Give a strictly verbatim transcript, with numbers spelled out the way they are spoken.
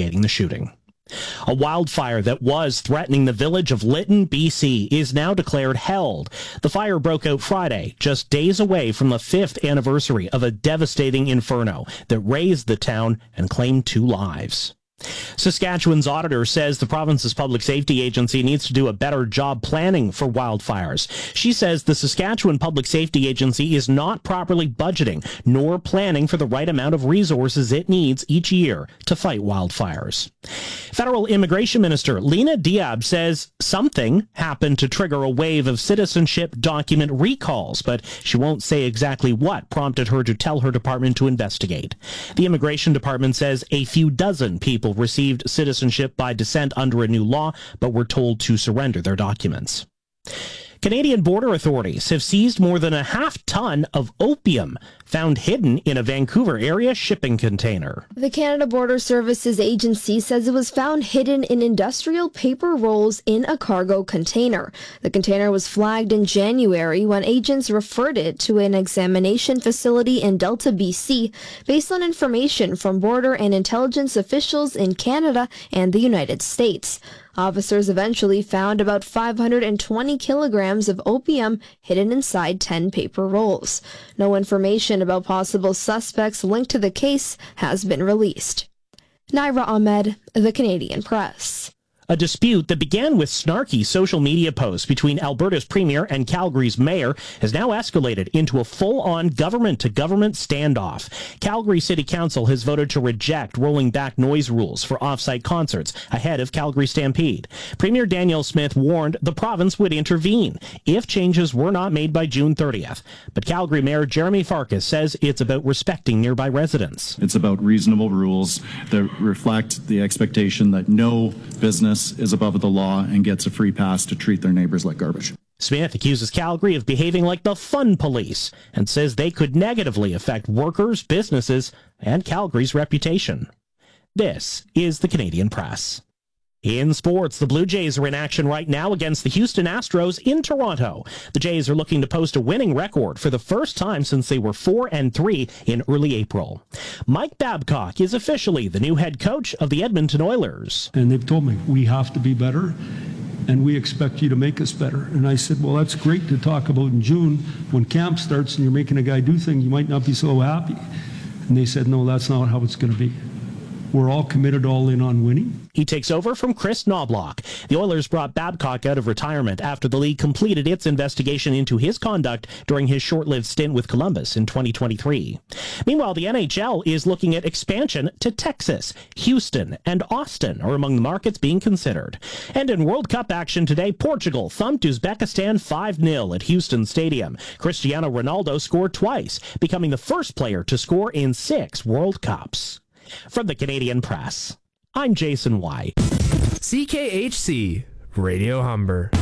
investigating the shooting. A wildfire that was threatening the village of Lytton, B C, is now declared held. The fire broke out Friday, just days away from the fifth anniversary of a devastating inferno that razed the town and claimed two lives. Saskatchewan's auditor says the province's public safety agency needs to do a better job planning for wildfires. She says the Saskatchewan Public Safety Agency is not properly budgeting nor planning for the right amount of resources it needs each year to fight wildfires. Federal Immigration Minister Lena Diab says something happened to trigger a wave of citizenship document recalls, but she won't say exactly what prompted her to tell her department to investigate. The Immigration Department says a few dozen people received citizenship by descent under a new law, but were told to surrender their documents. Canadian border authorities have seized more than a half ton of opium found hidden in a Vancouver area shipping container. The Canada Border Services Agency says it was found hidden in industrial paper rolls in a cargo container. The container was flagged in January when agents referred it to an examination facility in Delta, B C, based on information from border and intelligence officials in Canada and the United States. Officers eventually found about five hundred twenty kilograms of opium hidden inside ten paper rolls. No information about possible suspects linked to the case has been released. Naira Ahmed, The Canadian Press. A dispute that began with snarky social media posts between Alberta's premier and Calgary's mayor has now escalated into a full-on government-to-government standoff. Calgary City Council has voted to reject rolling back noise rules for off-site concerts ahead of Calgary Stampede. Premier Danielle Smith warned the province would intervene if changes were not made by June thirtieth. But Calgary Mayor Jeremy Farkas says it's about respecting nearby residents. It's about reasonable rules that reflect the expectation that no business is above the law and gets a free pass to treat their neighbors like garbage. Smith accuses Calgary of behaving like the fun police and says they could negatively affect workers, businesses, and Calgary's reputation. This is the Canadian Press. In sports, the Blue Jays are in action right now against the Houston Astros in Toronto. The Jays are looking to post a winning record for the first time since they were four and three in early April. Mike Babcock is officially the new head coach of the Edmonton Oilers. And they've told me, we have to be better, and we expect you to make us better. And I said, well, that's great to talk about in June. When camp starts and you're making a guy do things, you might not be so happy. And they said, no, that's not how it's going to be. We're all committed all in on winning. He takes over from Chris Knobloch. The Oilers brought Babcock out of retirement after the league completed its investigation into his conduct during his short-lived stint with Columbus in twenty twenty-three. Meanwhile, the N H L is looking at expansion to Texas. Houston and Austin are among the markets being considered. And in World Cup action today, Portugal thumped Uzbekistan five nil at Houston Stadium. Cristiano Ronaldo scored twice, becoming the first player to score in six World Cups. From the Canadian Press, I'm Jason White. C K H C Radio Humber.